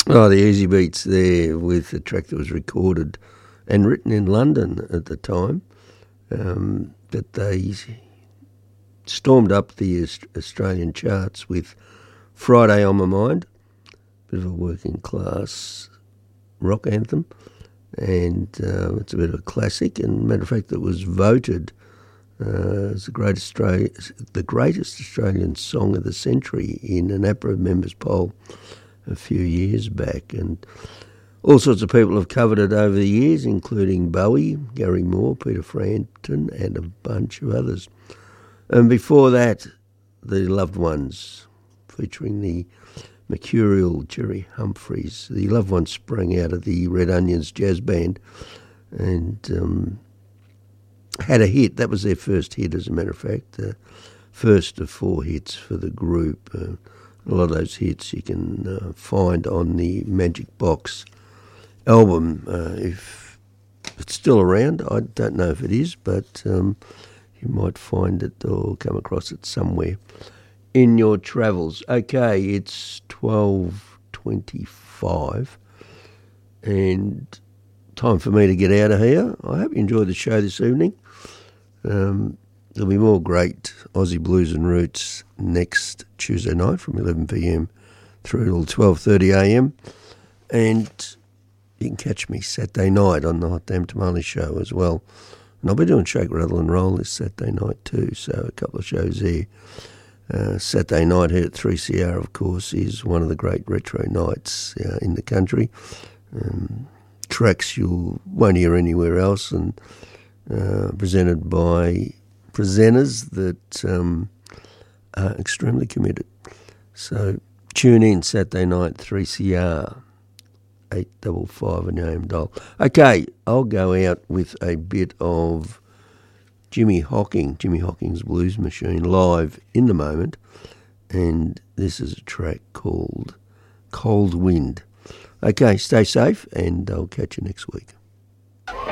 Oh, the Easy Beats there with a track that was recorded and written in London at the time. But they stormed up the Australian charts with Friday on My Mind, bit of a working class rock anthem, and it's a bit of a classic. And matter of fact, it was voted as the greatest Australian song of the century in an APRA members poll a few years back. And all sorts of people have covered it over the years, including Bowie, Gary Moore, Peter Frampton, and a bunch of others. And before that, The Loved Ones, featuring the mercurial Jerry Humphreys. The Loved Ones sprang out of the Red Onions jazz band and had a hit. That was their first hit, as a matter of fact, the first of 4 hits for the group. A lot of those hits you can find on the Magic Box album, if it's still around. I don't know if it is, but you might find it or come across it somewhere in your travels. Okay, it's 12:25 and time for me to get out of here. I hope you enjoyed the show this evening. There'll be more great Aussie blues and roots next Tuesday night from 11 p.m. through till 12:30 a.m. And you can catch me Saturday night on the Hot Damn Tamale show as well. And I'll be doing Shake, Rattle and Roll this Saturday night too, so a couple of shows there. Saturday night here at 3CR, of course, is one of the great retro nights in the country. Tracks you won't hear anywhere else, and presented by presenters that are extremely committed. So tune in Saturday night, 3CR, 855 on your AM dial. Okay, I'll go out with a bit of Jimmy Hocking's Blues Machine, live in the moment, and this is a track called Cold Wind. Okay, stay safe, and I'll catch you next week.